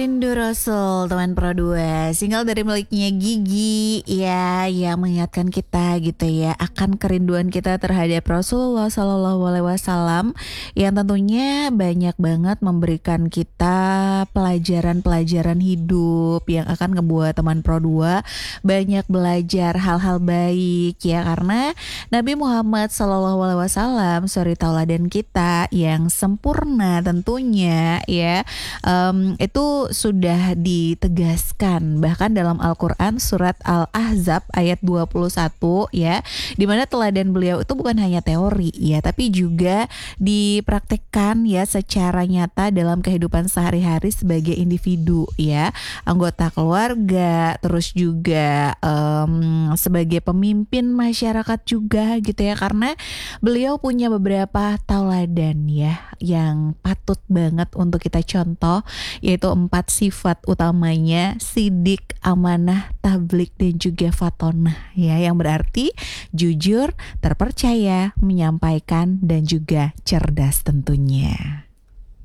Rindu Rasul, teman Pro 2, single dari miliknya Gigi ya, yang mengingatkan kita gitu ya akan kerinduan kita terhadap Rasulullah Shallallahu Alaihi Wasallam, yang tentunya banyak banget memberikan kita pelajaran-pelajaran hidup yang akan ngebuat teman Pro 2 banyak belajar hal-hal baik ya, karena Nabi Muhammad Shallallahu Alaihi Wasallam suri tauladan kita yang sempurna tentunya ya. Itu sudah ditegaskan bahkan dalam Al-Quran surat Al-Ahzab ayat 21 ya, dimana teladan beliau itu bukan hanya teori ya, tapi juga dipraktekkan ya secara nyata dalam kehidupan sehari-hari sebagai individu ya, anggota keluarga, terus juga sebagai pemimpin masyarakat juga gitu ya, karena beliau punya beberapa tauladan ya yang patut banget untuk kita contoh, yaitu 4 sifat utamanya: sidik, amanah, tablik, dan juga fatonah ya, yang berarti jujur, terpercaya, menyampaikan, dan juga cerdas tentunya.